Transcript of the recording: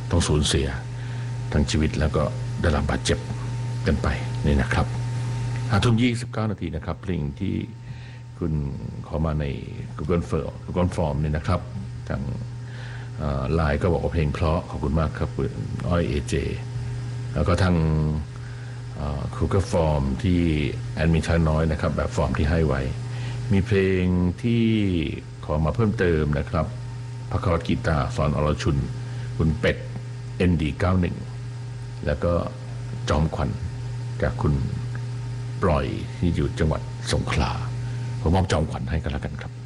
ต้องสูญเสียทั้งชีวิตแล้วก็ได้รับบาดเจ็บกันไปนี่นะครับ5:29 นาทีนะครับเพลงที่คุณขอมาใน Google Form นี่นะครับทางไลน์ก็บอกว่าเพลงเพราะขอบคุณมากครับคุณอ้อย AJ แล้วก็ทางGoogle Form ที่แอดมินชาน้อยนะครับแบบฟอร์มที่ให้ไว้มีเพลงที่ขอมาเพิ่มเติมนะครับพระครกีตาสอนอรชุนคุณเป็ด ND91 แล้วก็จอมขวัญจากคุณปล่อยที่อยู่จังหวัดสงขลาผมมอบจอมขวัญให้กันแล้วกันครับ